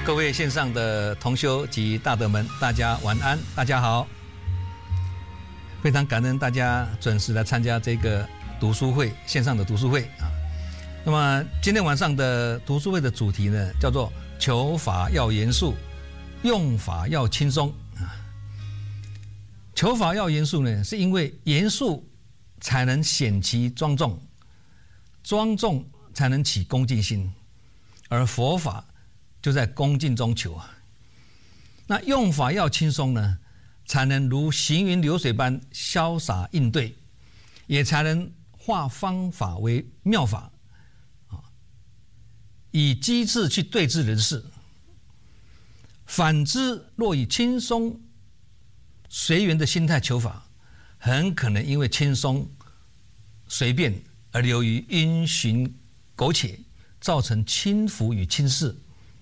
各位线上的同修及大德们，大家晚安，大家好。非常感恩大家准时来参加这个读书会，线上的读书会啊。那么今天晚上的读书会的主题呢，叫做求法要严肃，用法要轻松啊。求法要严肃呢，是因为严肃才能显其庄重，庄重才能起恭敬心，而佛法就在恭敬中求啊。那用法要轻松呢，才能如行云流水般潇洒应对，也才能化方法为妙法啊，以机智去对治人事。反之，若以轻松随缘的心态求法，很可能因为轻松随便而流于因循苟且，造成轻浮与轻视。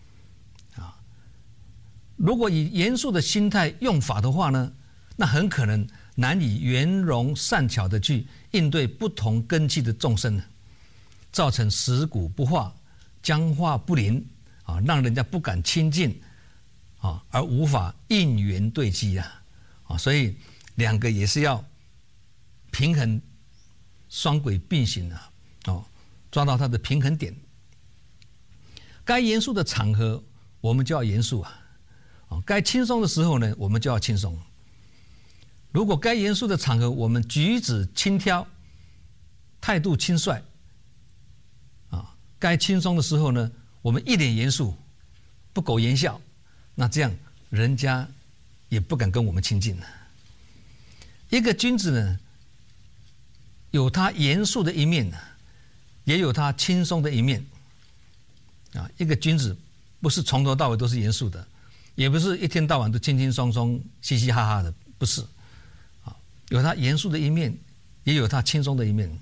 如果以严肃的心态用法的话呢，那很可能难以圆融善巧的去应对不同根器的众生，造成死骨不化、僵化不灵啊，让人家不敢亲近啊，而无法应缘对机啊。所以两个也是要平衡，双轨并行啊，抓到它的平衡点。该严肃的场合，我们就要严肃啊。该轻松的时候呢，我们就要轻松。如果该严肃的场合，我们举止轻佻，态度轻率，该轻松的时候呢，我们一脸严肃，不苟言笑，那这样人家也不敢跟我们亲近了。一个君子呢，有他严肃的一面，也有他轻松的一面。一个君子不是从头到尾都是严肃的，也不是一天到晚都轻轻松松、嘻嘻哈哈的，不是。有他严肃的一面，也有他轻松的一面。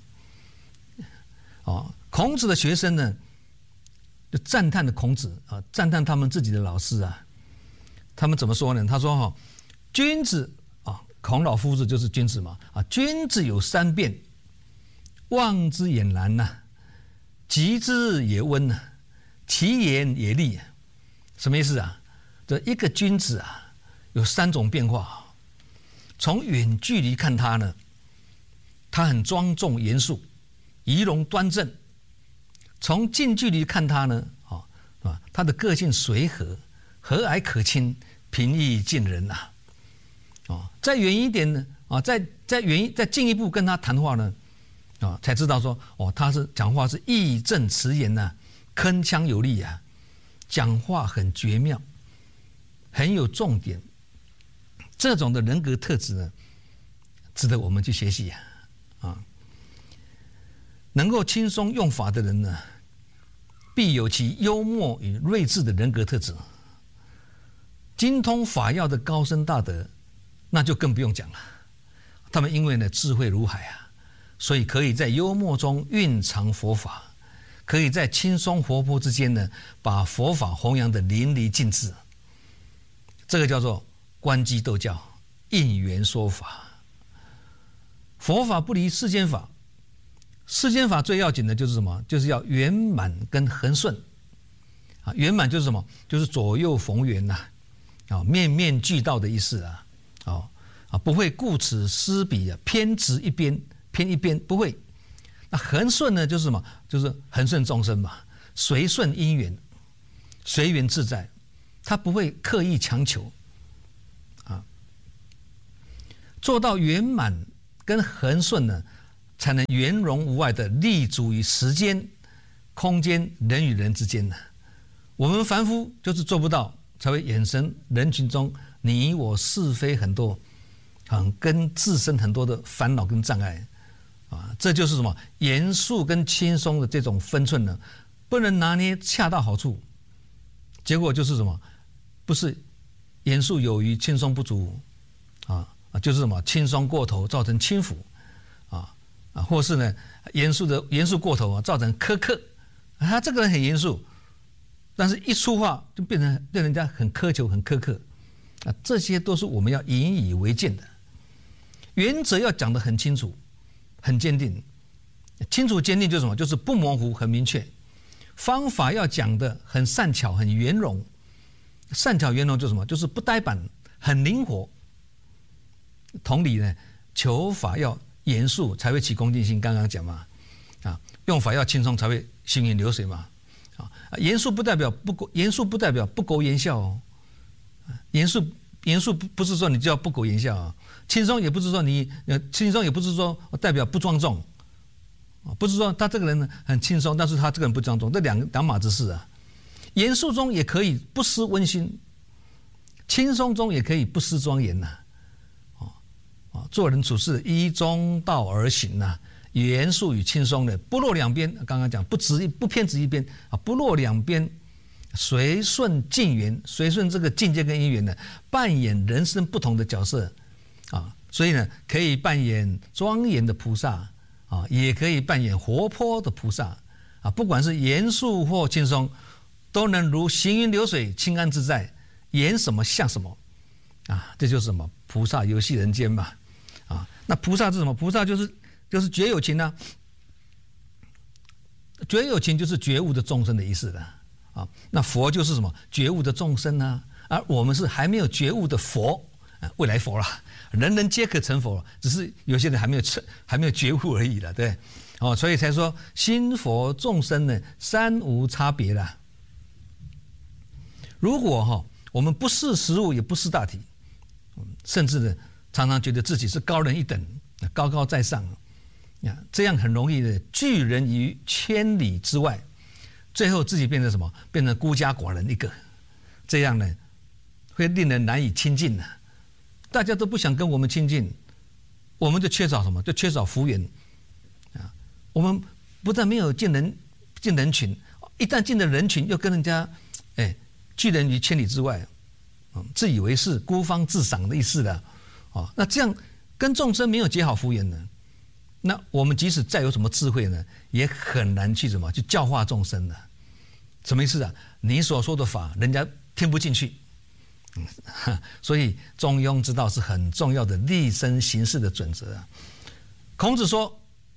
孔子的学生呢，就赞叹的孔子啊，赞叹他们自己的老师啊。他们怎么说呢？他说：“君子啊，孔老夫子就是君子嘛啊，君子有三变，望之也难呐，极之也温呐，其言也利。”什么意思啊？这一个君子啊，有三种变化。从远距离看他呢，他很庄重严肃，仪容端正；从近距离看他呢，他的个性随和，和蔼可亲，平易近人呐。再远一点呢，再进一步跟他谈话呢，才知道说，他是讲话是义正辞严呐，铿锵有力啊，讲话很绝妙，很有重点。这种的人格特质呢，值得我们去学习能够轻松用法的人呢，必有其幽默与睿智的人格特质。精通法要的高僧大德，那就更不用讲了。他们因为呢智慧如海啊，所以可以在幽默中蕴藏佛法，可以在轻松活泼之间呢，把佛法弘扬的淋漓尽致。这个叫做观机斗教，应缘说法。佛法不离世间法，世间法最要紧的就是什么？就是要圆满跟恒顺圆满就是什么？就是左右逢源面面俱到的意思不会顾此失彼偏执一边，偏一边不会。那恒顺呢，就是什么？就是恒顺众生嘛，随顺因缘，随缘自在，他不会刻意强求做到圆满跟恒顺呢，才能圆融无碍的立足于时间、空间、人与人之间呢。我们凡夫就是做不到，才会眼神人群中你我是非很多，跟自身很多的烦恼跟障碍这就是什么？严肃跟轻松的这种分寸呢，不能拿捏恰到好处，结果就是什么？不是严肃有余，轻松不足就是什么？轻松过头造成轻浮或是呢严肃过头造成苛刻。他这个人很严肃，但是一说话就变成对人家很苛求、很苛刻这些都是我们要引以为戒的。原则要讲得很清楚、很坚定。清楚坚定就是什么？就是不模糊，很明确。方法要讲得很善巧、很圆融善巧圆融就是什么？就是不呆板，很灵活。同理呢，求法要严肃才会起恭敬心，刚刚讲嘛，啊，用法要轻松才会行云流水嘛，啊，严肃不代表不苟言笑哦，严肃不是说你就要不苟言笑啊，轻松也不是说代表不庄重，啊，不是说他这个人很轻松，但是他这个人不庄重，这两码子事啊。严肃中也可以不失温馨，轻松中也可以不失庄严呐。做人处事依中道而行呐，严肃与轻松的不落两边。刚刚讲不偏执一边啊，不落两边，随顺境缘，随顺这个境界跟因缘呢，扮演人生不同的角色啊。所以呢，可以扮演庄严的菩萨啊，也可以扮演活泼的菩萨啊。不管是严肃或轻松，都能如行云流水，清安自在，演什么像什么啊。这就是什么菩萨游戏人间嘛。啊，那菩萨是什么？菩萨就是觉有情啊，觉有情就是觉悟的众生的意思的啊。那佛就是什么？觉悟的众生啊，而我们是还没有觉悟的佛啊，未来佛啦，人人皆可成佛，只是有些人还没有觉悟而已了，对，哦，所以才说心佛众生呢，三无差别啦。如果我们不识时务，也不识大体，甚至呢，常常觉得自己是高人一等，高高在上，这样很容易的拒人于千里之外，最后自己变成什么？变成孤家寡人一个，这样呢，会令人难以亲近的。大家都不想跟我们亲近，我们就缺少什么？就缺少福缘啊！我们不但没有进人群，一旦进了人群，又跟人家拒人于千里之外，自以为是，孤芳自赏的意思了。那这样跟众生没有结好福缘呢，那我们即使再有什么智慧呢，也很难去去教化众生的。什么意思啊？你所说的法，人家听不进去。所以中庸之道是很重要的立身行事的准则啊。孔子说：“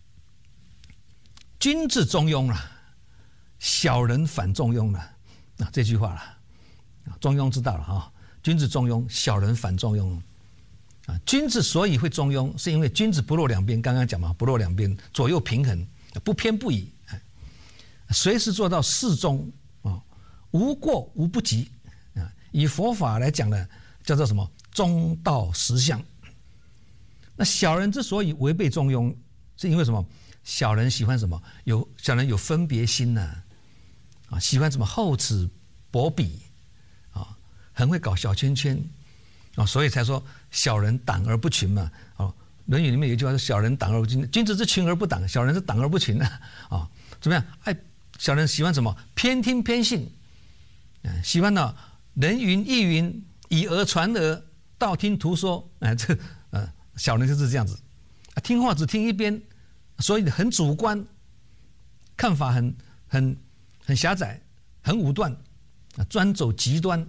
君子中庸了，小人反中庸了。”这句话了。中庸之道了啊，君子中庸，小人反中庸啊。君子所以会中庸，是因为君子不落两边。刚刚讲嘛，不落两边，左右平衡，不偏不倚，随时做到适中啊，无过无不及啊。以佛法来讲呢，叫做什么？中道实相。那小人之所以违背中庸，是因为什么？小人喜欢什么？小人有分别心呐，啊，喜欢什么厚此薄彼。很会搞小圈圈，所以才说小人党而不群嘛。《论语》里面有一句话说：“小人党而不群，君子之群而不党，小人是党而不群啊。”怎么样？小人喜欢什么？偏听偏信，喜欢呢人云亦云，以讹传讹，道听途说。小人就是这样子，听话只听一边，所以很主观，看法很狭窄，很武断，专走极端。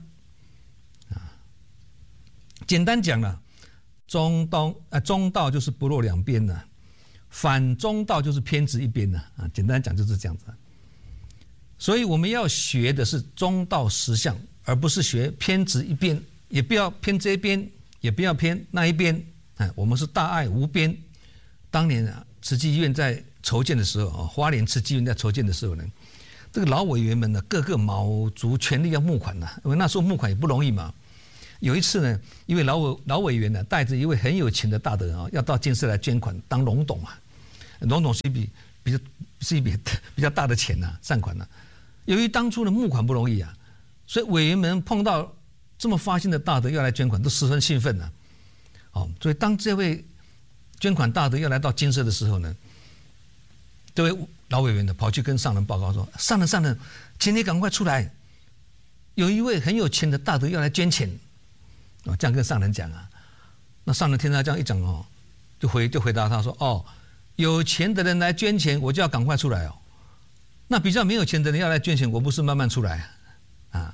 简单讲了，中道就是不落两边的，反中道就是偏执一边的啊。简单讲就是这样子。所以我们要学的是中道实相，而不是学偏执一边，也不要偏这一边，也不要偏那一边。我们是大爱无边。当年慈济医院在筹建的时候，花莲慈济医院在筹建的时候呢，这个老委员们呢，个个卯足全力要募款的，因为那时候募款也不容易嘛。有一次呢，一位老委员呢，带着一位很有钱的大德要到金寺来捐款当龙董啊。龙董是一笔比较大的钱善款由于当初的募款不容易啊，所以委员们碰到这么发心的大德要来捐款，都十分兴奋所以当这位捐款大德要来到金色的时候呢，这位老委员呢跑去跟上人报告说：“上人，请你赶快出来，有一位很有钱的大德要来捐钱。”这样跟上人讲啊，那上人听他这样一讲就回答他说：“有钱的人来捐钱，我就要赶快出来那比较没有钱的人要来捐钱，我不是慢慢出来啊。”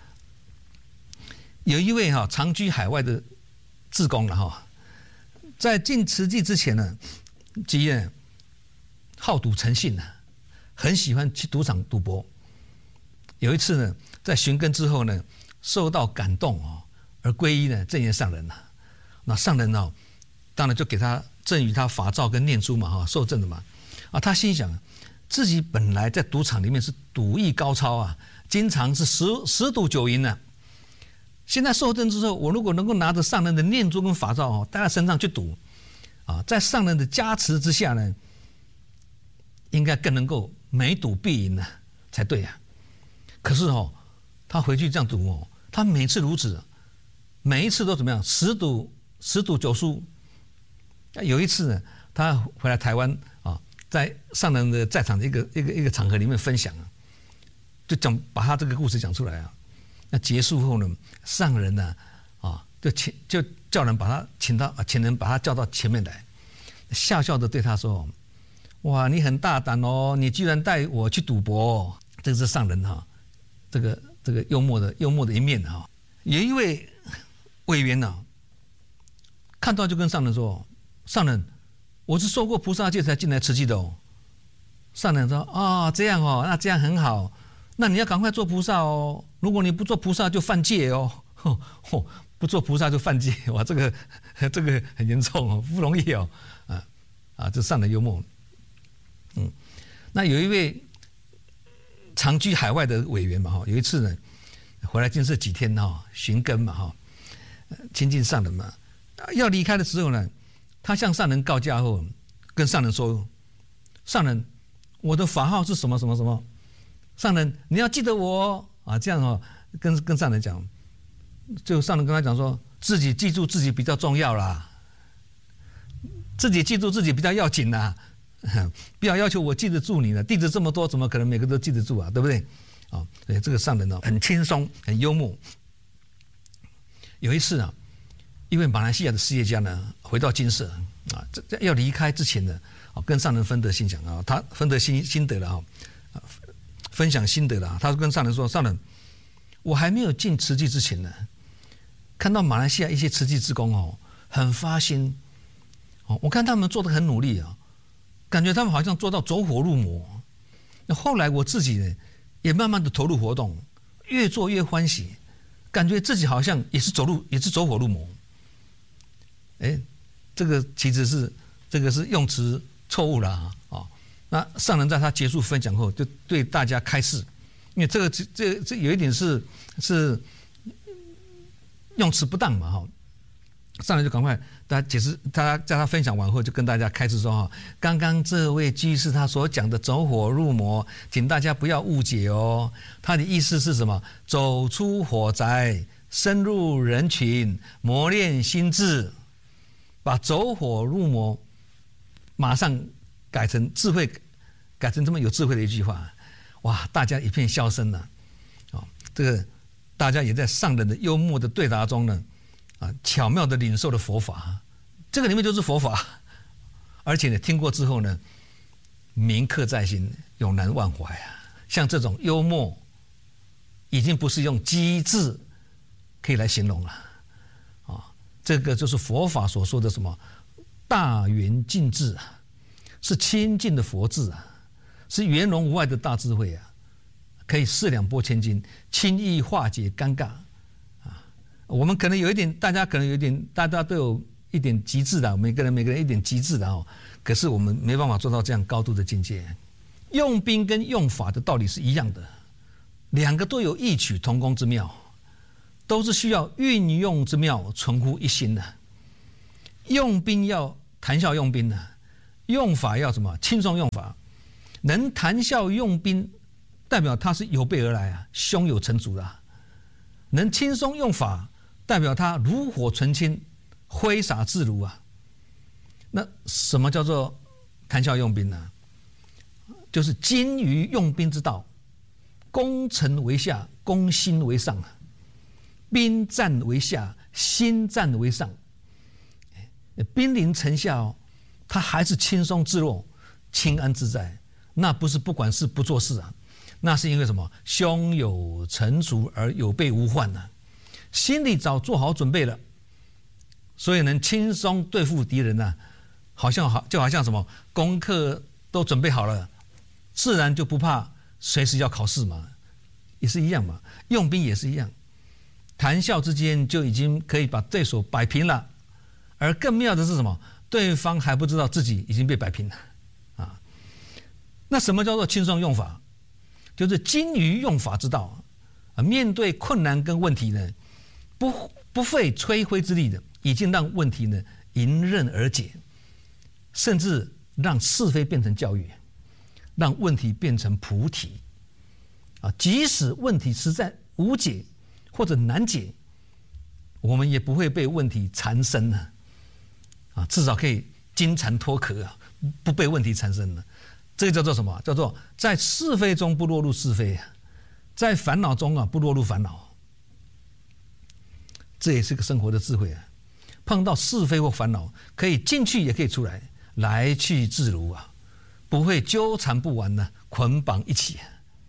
有一位长居海外的志工了在进慈济之前呢，即好赌成性很喜欢去赌场赌博。有一次呢，在寻根之后呢， 受到感动而皈依呢正言上人那上人当然就给他赠予他法照跟念珠嘛受赠的嘛他心想自己本来在赌场里面是赌艺高超经常是十赌九赢呢。现在受赠之后，我如果能够拿着上人的念珠跟法照带在身上去赌在上人的加持之下呢，应该更能够每赌必赢才对可是他回去这样赌他每次如此，每一次都怎么样？十赌九输。有一次呢，他回来台湾在上人的在场的一个场合里面分享就把他这个故事讲出来那结束后呢，上人呢就叫人把他请人把他叫到前面来，笑笑的对他说：“哇，你很大胆你居然带我去赌博这是上人这个幽默的一面有一位委员看到就跟上人说：“上人，我是受过菩萨戒才进来慈济的上人说：“这样那这样很好，那你要赶快做菩萨如果你不做菩萨就犯戒不做菩萨就犯戒，哇，这个很严重不容易这上人幽默。那有一位长居海外的委员嘛有一次呢回来净寺几天寻根嘛亲近上人嘛，要离开的时候呢，他向上人告假后，跟上人说：“上人，我的法号是什么什么什么，上人你要记得我这样跟上人讲。就上人跟他讲说，自己记住自己比较重要啦，自己记住自己比较要紧啦，不要要求我记得住你了，弟子这么多，怎么可能每个都记得住对不对？所以这个上人很轻松，很幽默。有一次一位马来西亚的事业家呢，回到金色要离开之前呢，跟上人分得心想他分得心得了分享心得了他跟上人说：“上人，我还没有进慈济之前呢，看到马来西亚一些慈济志工很发心我看他们做得很努力感觉他们好像做到走火入魔。那后来我自己呢，也慢慢的投入活动，越做越欢喜，感觉自己好像也是走火入魔。这个其实是用词错误了那上人在他结束分享后，就对大家开示，因为这有一点是用词不当嘛上人就赶快大家解释，在他分享完后就跟大家开示说刚刚这位居士他所讲的走火入魔，请大家不要误解他的意思是什么？走出火灾，深入人群，磨练心智，把走火入魔马上改成智慧，改成这么有智慧的一句话，哇，大家一片笑声这个大家也在上人的幽默的对答中呢巧妙的领受了佛法，这个里面就是佛法，而且呢听过之后呢，铭刻在心，永难忘怀像这种幽默，已经不是用机智可以来形容了这个就是佛法所说的什么大圆净智是清净的佛智是圆融无碍的大智慧可以四两拨千斤，轻易化解尴尬我们可能有一点，大家都有一点极致的，每个人一点极致的可是我们没办法做到这样高度的境界。用兵跟用法的道理是一样的，两个都有异曲同工之妙，都是需要运用之妙，存乎一心的。用兵要谈笑用兵用法要什么？轻松用法。能谈笑用兵，代表他是有备而来胸有成竹的能轻松用法，代表他炉火纯青，挥洒自如那什么叫做谈笑用兵呢？就是精于用兵之道，攻城为下，攻心为上兵战为下，心战为上。兵临城下他还是轻松自若，清安自在，那不是不管事不做事那是因为什么？胸有成竹而有备无患心里早做好准备了，所以能轻松对付敌人就好像什么功课都准备好了，自然就不怕随时要考试嘛，也是一样嘛。用兵也是一样谈笑之间就已经可以把对手摆平了，而更妙的是什么？对方还不知道自己已经被摆平了啊。那什么叫做轻松用法？就是精于用法之道啊。面对困难跟问题呢，不费吹灰之力的，已经让问题呢迎刃而解，甚至让是非变成教育，让问题变成菩提啊。即使问题实在无解或者难解，我们也不会被问题缠身了啊，至少可以金蝉脱壳啊，不被问题缠身了。这个叫做什么？叫做在是非中不落入是非，在烦恼中啊不落入烦恼。这也是个生活的智慧啊。碰到是非或烦恼，可以进去也可以出来，来去自如啊，不会纠缠不完呢，捆绑一起。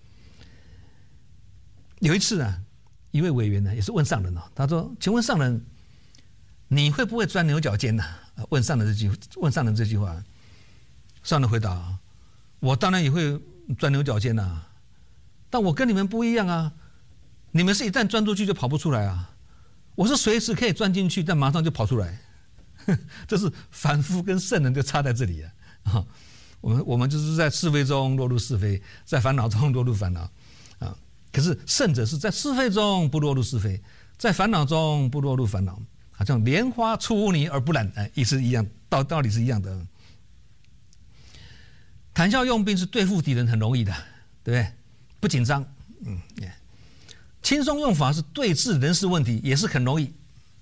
有一次啊，一位委员呢也是问上人他说：“请问上人，你会不会钻牛角尖呢？”问上人这句话，上人回答：“我当然也会钻牛角尖呐，但我跟你们不一样啊，你们是一旦钻出去就跑不出来啊，我是随时可以钻进去，但马上就跑出来。这是凡夫跟圣人就差在这里啊。我们就是在是非中落入是非，在烦恼中落入烦恼啊。可是圣者是在是非中不落入是非，在烦恼中不落入烦恼，好像莲花出污泥而不染，意思一样，道理是一样的。谈笑用兵是对付敌人很容易的，对不对？不紧张。轻松用法是对治人事问题，也是很容易。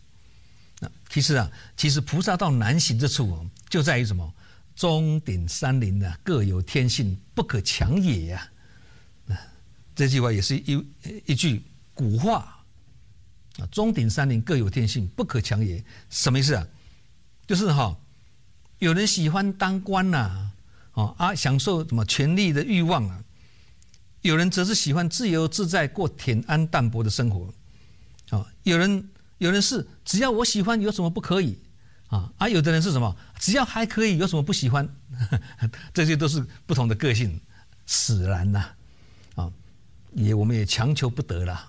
其实菩萨道难行之处就在于什么？中鼎山林各有天性，不可强也呀。这句话也是一句古话啊。中鼎山林各有天性，不可强也。什么意思啊？就是有人喜欢当官享受什么权力的欲望啊。有人则是喜欢自由自在过恬安淡泊的生活有人是只要我喜欢有什么不可以有的人是什么只要还可以有什么不喜欢这些都是不同的个性使然我们也强求不得了。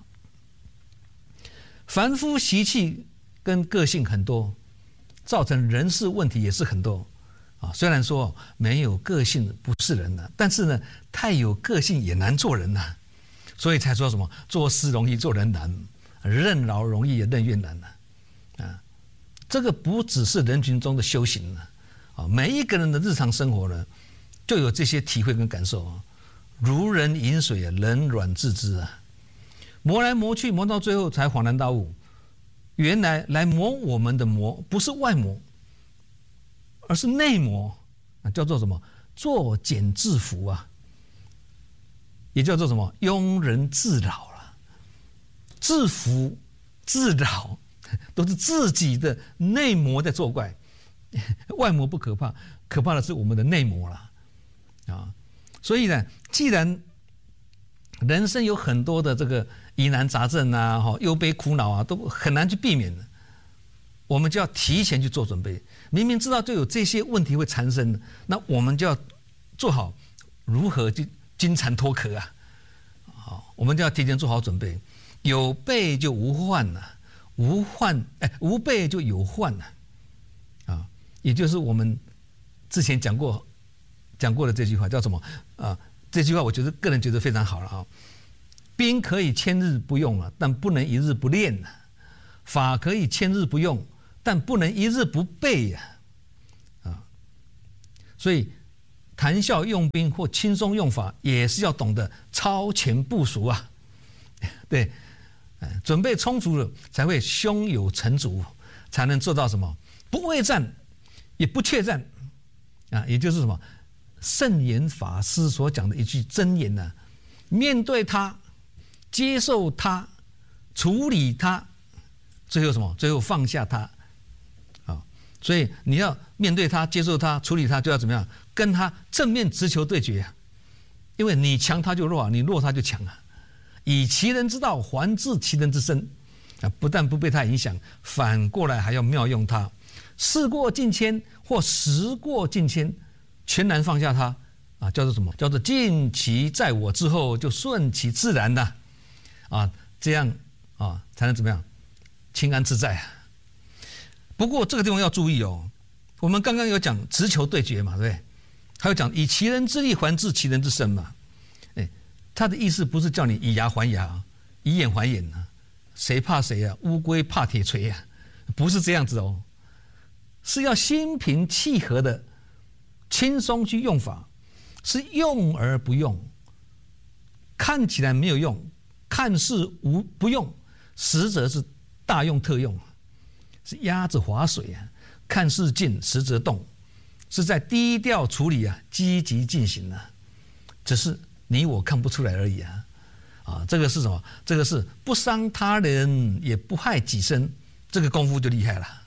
凡夫习气跟个性很多，造成人事问题也是很多虽然说没有个性不是人但是呢，太有个性也难做人所以才说什么做事容易做人难，任劳容易任怨难这个不只是人群中的修行每一个人的日常生活呢，就有这些体会跟感受如人饮水冷暖自知磨来磨去，磨到最后才恍然大悟，原来来磨我们的磨不是外磨，而是内磨叫做什么？作茧自缚也叫做什么？庸人自扰了。自缚自扰都是自己的内磨在作怪，外磨不可怕，可怕的是我们的内磨了所以呢，既然人生有很多的这个疑难杂症忧悲苦恼都很难去避免的，我们就要提前去做准备。明明知道就有这些问题会缠身，那我们就要做好如何去金蝉脱壳我们就要提前做好准备。有备就无患无备就有患也就是我们之前讲过的这句话叫什么这句话我个人觉得非常好了兵可以千日不用但不能一日不练法可以千日不用，但不能一日不备所以谈笑用兵或轻松用法也是要懂得超前部署对，准备充足了才会胸有成竹，才能做到什么？不畏战也不怯战也就是什么？圣严法师所讲的一句真言面对他，接受他，处理他，最后什么？最后放下他所以你要面对他，接受他，处理他，就要怎么样？跟他正面直球对决因为你强他就弱你弱他就强以其人之道还治其人之身不但不被他影响，反过来还要妙用他，事过境迁或时过境迁，全然放下他叫做什么？叫做尽其在我之后，就顺其自然的这样才能怎么样？ 清安自在啊。不过这个地方要注意哦，我们刚刚有讲直球对决嘛，对不对？还有讲以其人之力还治其人之身嘛，他的意思不是叫你以牙还牙，以眼还眼啊，谁怕谁啊？乌龟怕铁锤啊，不是这样子哦，是要心平气和的轻松去用法，是用而不用，看起来没有用，看似不用，实则是大用特用，是鸭子划水啊，看似静，实则动，是在低调处理啊，积极进行啊，只是你我看不出来而已啊。这个是什么？这个是不伤他人，也不害己身，这个功夫就厉害了。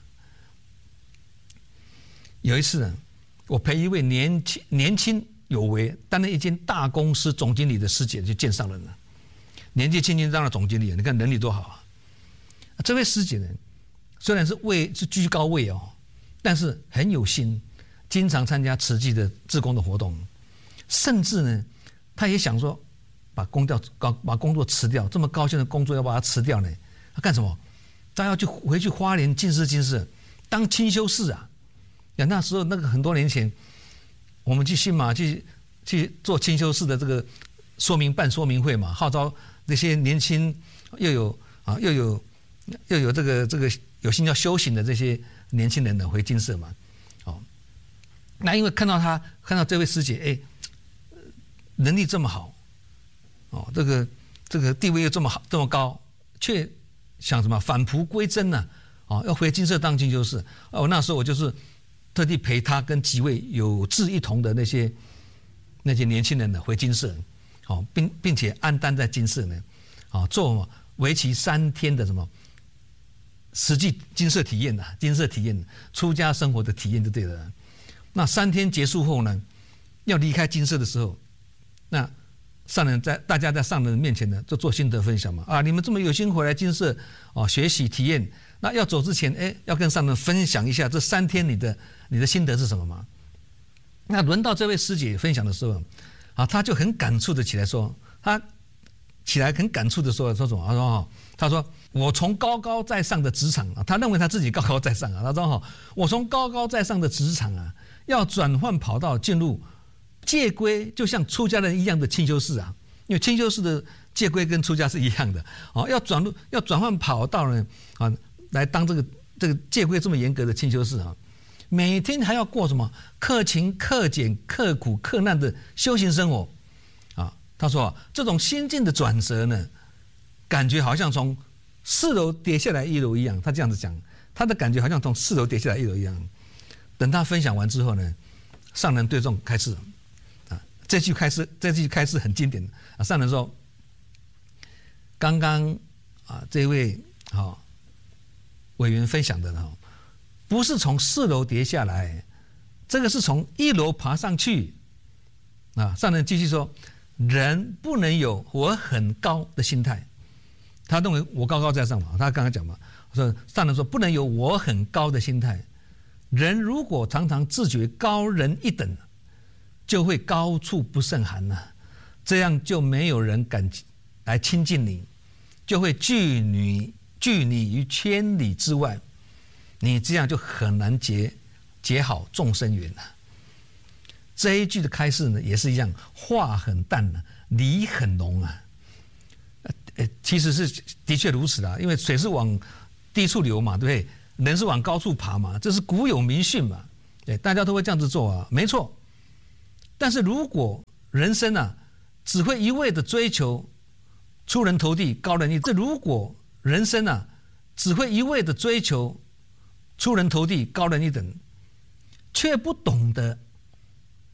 有一次呢，我陪一位年轻有为、担任一间大公司总经理的师姐去见上人了。年纪轻轻当了总经理，你看能力多好啊！这位师姐呢，虽然是居高位哦，但是很有心，经常参加慈济的志工的活动，甚至呢，她也想说把工作辞掉，这么高兴的工作要把它辞掉呢？她干什么？她要回去花莲进士当清修士啊！那时候很多年前，我们去新马去做清修士的这个办说明会嘛，号召那些年轻又有这个有心要修行的这些年轻人呢回金舍嘛。那因为看到这位师姐，能力这么好，这个地位又这么好这么高，却想什么返璞归真呢？要回金舍当清修士。那时候我就是特地陪他跟几位有志一同的那些年轻人呢回金舍，并且安担在金舍呢，做为期3天的什么实际金舍体验，出家生活的体验就对了。那3天结束后呢，要离开金舍的时候，那上人大家在上人面前呢，就做心得分享嘛。你们这么有心回来金舍学习体验，那要走之前，要跟上人分享一下这3天你的心得是什么吗？那轮到这位师姐分享的时候，她就很感触的起来说，她起来很感触的说什么？她说我从高高在上的职场，她认为她自己高高在上啊。她说我从高高在上的职场啊，要转换跑道进入戒规，就像出家人一样的清修士啊。因为清修士的戒规跟出家是一样的，要转换跑道呢，来当这个戒规这么严格的清修士啊。每天还要过什么克勤克俭克苦克难的修行生活啊？他说这种心境的转折呢，感觉好像从4楼跌下来1楼一样。他这样子讲，他的感觉好像从4楼跌下来1楼一样。等他分享完之后呢，上人对众开示这句开示很经典上人说，刚刚这位委员分享的不是从4楼跌下来，这个是从1楼爬上去上人继续说，人不能有我很高的心态。他认为我高高在上嘛，他刚刚讲嘛，上人说不能有我很高的心态。人如果常常自觉高人一等，就会高处不胜寒这样就没有人敢来亲近你，就会拒你于千里之外。你这样就很难结好众生缘这一句的开示呢，也是一样，话很淡理很浓其实是的确如此因为水是往低处流嘛，对不对？人是往高处爬嘛，这是古有明训嘛，大家都会这样子做没错。但是如果人生只会一味的追求出人头地高人一等，如果人生只会一味的追求出人头地高人一等，却不懂得